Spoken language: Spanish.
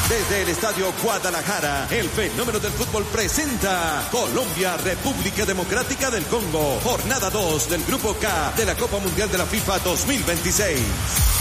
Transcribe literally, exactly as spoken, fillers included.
Desde el Estadio Guadalajara, el fenómeno del fútbol presenta Colombia, República Democrática del Congo. Jornada dos del Grupo K de la Copa Mundial de la FIFA dos mil veintiséis.